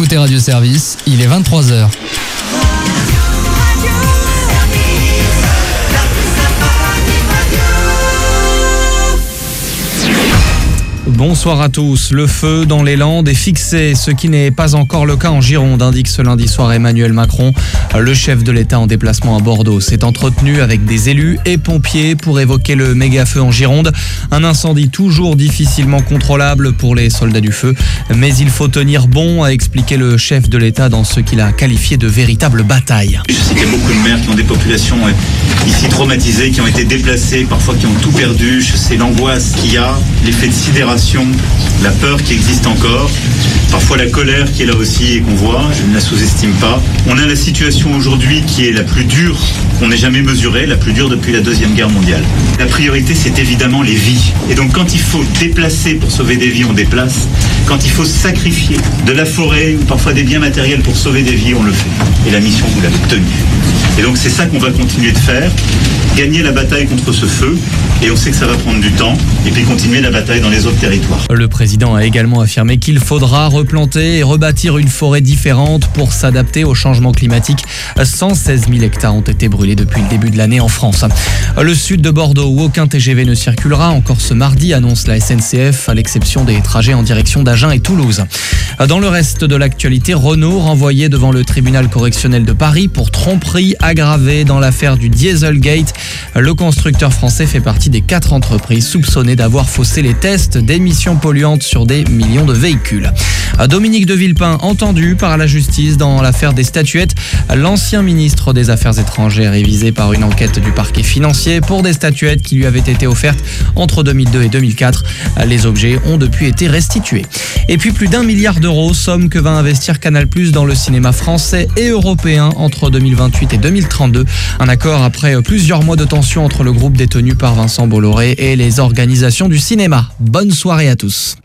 écoutez Radio Service, il est 23h. Bonsoir à tous. Le feu dans les Landes est fixé, ce qui n'est pas encore le cas en Gironde, indique ce lundi soir Emmanuel Macron. Le chef de l'État en déplacement à Bordeaux s'est entretenu avec des élus et pompiers pour évoquer le méga-feu en Gironde. Un incendie toujours difficilement contrôlable pour les soldats du feu, mais il faut tenir bon, a expliqué le chef de l'État dans ce qu'il a qualifié de véritable bataille. Je sais qu'il y a beaucoup de maires qui ont des populations ici traumatisées, qui ont été déplacées, parfois qui ont tout perdu. Je sais l'angoisse qu'il y a, l'effet de sidération, la peur qui existe encore, parfois la colère qui est là aussi et qu'on voit, je ne la sous-estime pas. On a la situation aujourd'hui qui est la plus dure qu'on ait jamais mesurée, la plus dure depuis la Deuxième Guerre mondiale. La priorité, c'est évidemment les vies. Et donc quand il faut déplacer pour sauver des vies, on déplace. Quand il faut sacrifier de la forêt ou parfois des biens matériels pour sauver des vies, on le fait. Et la mission, vous l'avez tenue. Et donc c'est ça qu'on va continuer de faire, gagner la bataille contre ce feu, et on sait que ça va prendre du temps, et puis continuer la bataille dans les autres territoires. Le président a également affirmé qu'il faudra replanter et rebâtir une forêt différente pour s'adapter au changement climatique. 116 000 hectares ont été brûlés depuis le début de l'année en France. Le sud de Bordeaux, où aucun TGV ne circulera encore ce mardi, annonce la SNCF, à l'exception des trajets en direction d'Agen et Toulouse. Dans le reste de l'actualité, Renault renvoyé devant le tribunal correctionnel de Paris pour tromperie aggravée dans l'affaire du Dieselgate. Le constructeur français fait partie des 4 entreprises soupçonnées d'avoir faussé les tests d'émissions polluantes sur des millions de véhicules. Dominique de Villepin, entendu par la justice dans l'affaire des statuettes. L'ancien ministre des Affaires étrangères est visé par une enquête du parquet financier pour des statuettes qui lui avaient été offertes entre 2002 et 2004. Les objets ont depuis été restitués. Et puis plus d'1 milliard d'euros, somme que va investir Canal+ dans le cinéma français et européen entre 2028 et 2032. Un accord après plusieurs mois de tension entre le groupe détenu par Vincent Bolloré et les organisations du cinéma. Bonne soirée à tous.